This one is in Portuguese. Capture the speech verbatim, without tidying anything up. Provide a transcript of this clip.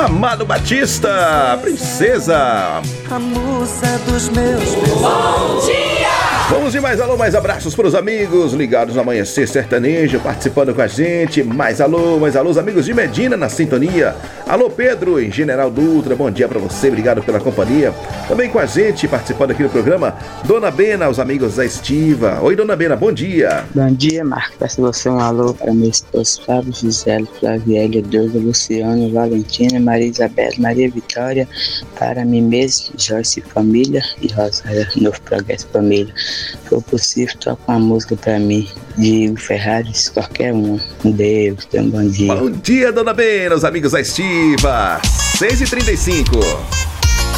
Amado Batista, Princesa. A musa dos meus pesares. Bom dia! Vamos de mais alô, mais abraços para os amigos ligados no Amanhecer Sertanejo, participando com a gente. Mais alô, mais alô, os amigos de Medina na sintonia. Alô, Pedro, em General Dutra, bom dia para você, obrigado pela companhia. Também com a gente, participando aqui do programa, Dona Bena, os amigos da Estiva. Oi, Dona Bena, bom dia. Bom dia, Marco. Peço você um alô para meu esposo Fábio, Gisele, Flaviélia, Durga, Luciano, Valentina, Maria Isabel, Maria Vitória, para mim mesmo, Joyce Família e Rosário, Novo Progresso Família. Se for possível, toca uma música pra mim, de Ferraris, qualquer uma. Deus, tenha um bom dia. Bom dia, Dona Bena, os amigos da Estiva. seis e trinta e cinco.